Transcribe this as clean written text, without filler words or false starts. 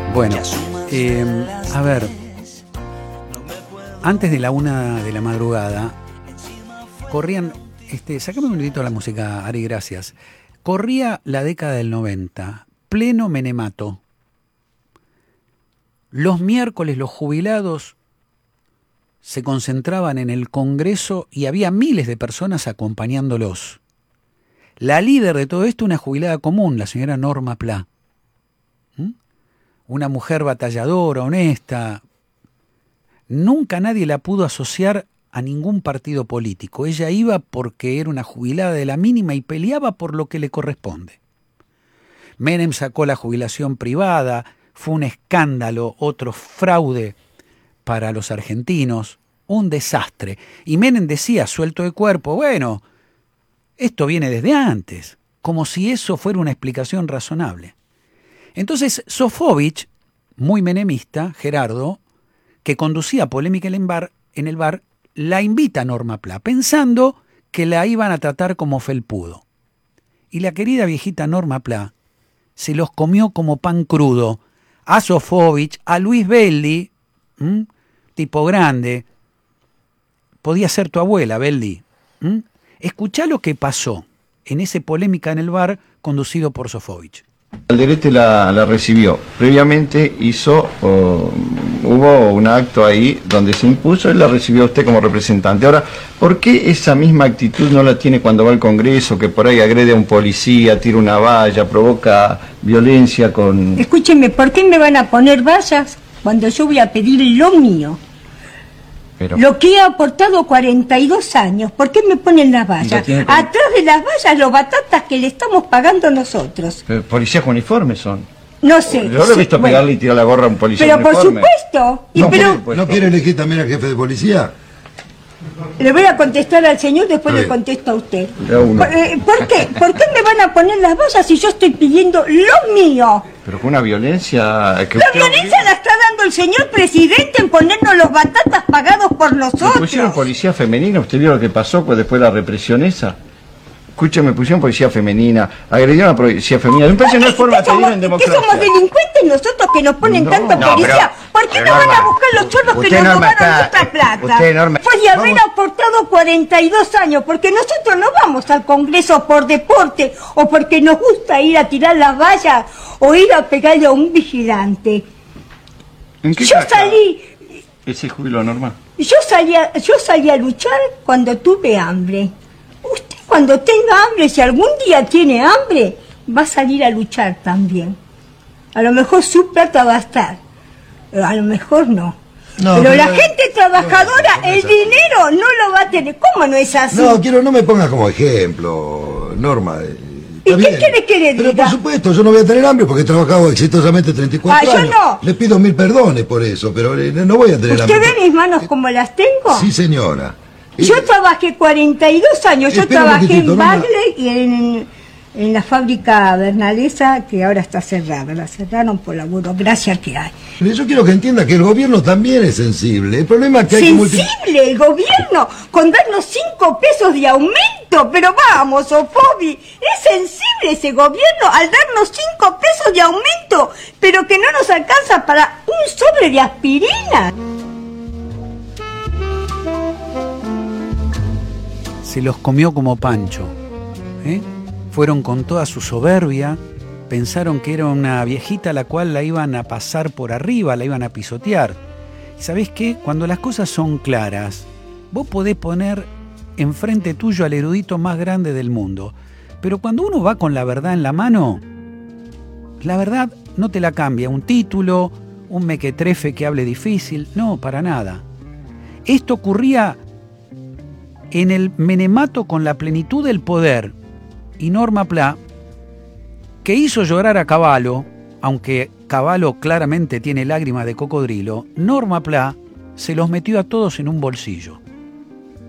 Bueno, a ver, antes de la 1 de la madrugada, corrían, sácame un minutito la música, Ari, gracias. Corría la década del 90, pleno menemato. Los miércoles los jubilados se concentraban en el Congreso y había miles de personas acompañándolos. La líder de todo esto, una jubilada común, la señora Norma Pla. Una mujer batalladora, honesta. Nunca nadie la pudo asociar a ningún partido político. Ella iba porque era una jubilada de la mínima y peleaba por lo que le corresponde. Menem sacó la jubilación privada, fue un escándalo, otro fraude para los argentinos, un desastre. Y Menem decía, suelto de cuerpo, bueno, esto viene desde antes, como si eso fuera una explicación razonable. Entonces Sofovich, muy menemista, Gerardo, que conducía polémica en el bar, la invita a Norma Pla, pensando que la iban a tratar como felpudo. Y la querida viejita Norma Pla se los comió como pan crudo a Sofovich, a Luis Beldi, tipo grande. Podía ser tu abuela, Beldi. Escuchá lo que pasó en ese polémica en el bar conducido por Sofovich. Alderete la recibió. Previamente hubo un acto ahí donde se impuso y la recibió usted como representante. Ahora, ¿por qué esa misma actitud no la tiene cuando va al Congreso, que por ahí agrede a un policía, tira una valla, provoca violencia con... Escúcheme, ¿por qué me van a poner vallas cuando yo voy a pedir lo mío? Pero... Lo que he aportado 42 años, ¿por qué me ponen las vallas? Atrás de las vallas los batatas que le estamos pagando nosotros. Pero policías con uniformes son. No sé. Yo lo he visto pegarle y tirar la gorra a un policía pero con uniforme. Por supuesto. ¿No quiere elegir también al jefe de policía? Le voy a contestar al señor, después le contesto a usted. ¿Por qué? ¿Por qué me van a poner las vallas si yo estoy pidiendo lo mío? Pero con una violencia... La violencia la está dando el señor presidente en ponernos los batatas pagados por nosotros. ¿Me pusieron policía femenina? ¿Usted vio lo que pasó después de la represión esa? Escúcheme, pusieron policía femenina, agredieron a la policía femenina. Me parece que no es forma de pedir en democracia. ¿Qué somos delincuentes nosotros que nos ponen tanto policía? ¿Por qué no van a buscar los chorros que nos robaron nuestra plata? Pues de haber aportado 42 años, porque nosotros no vamos al Congreso por deporte o porque nos gusta ir a tirar las vallas o ir a pegarle a un vigilante. ¿En qué yo salí... ¿Ese jubilo normal? Yo salí a luchar cuando tuve hambre. Usted cuando tenga hambre, si algún día tiene hambre, va a salir a luchar también. A lo mejor su plata va a estar, pero a lo mejor no. Pero la gente trabajadora, el dinero no lo va a tener. ¿Cómo no es así? No me pongas como ejemplo, Norma. ¿Y qué quiere que le diga? Pero por supuesto, yo no voy a tener hambre porque he trabajado exitosamente 34 años. Yo no. Le pido 1000 perdones por eso, pero no voy a tener hambre. ¿Usted ve mis manos como las tengo? Sí, señora. Yo trabajé 42 años, yo trabajé en Bagley y en la fábrica Bernalesa, que ahora está cerrada. La cerraron por la burocracia que hay. Pero yo quiero que entienda que el gobierno también es sensible. El problema es que hay ¿Sensible el gobierno? Con darnos 5 pesos de aumento. Pero vamos, Sofobi, es sensible ese gobierno al darnos 5 pesos de aumento, pero que no nos alcanza para un sobre de aspirina. Se los comió como pancho. Fueron con toda su soberbia, pensaron que era una viejita a la cual la iban a pasar por arriba, la iban a pisotear. ¿Y sabés qué? Cuando las cosas son claras, vos podés poner enfrente tuyo al erudito más grande del mundo, pero cuando uno va con la verdad en la mano, la verdad no te la cambia un título, un mequetrefe que hable difícil, no, para nada. Esto ocurría en el menemato con la plenitud del poder, y Norma Pla, que hizo llorar a Cavallo, aunque Cavallo claramente tiene lágrimas de cocodrilo, Norma Pla se los metió a todos en un bolsillo.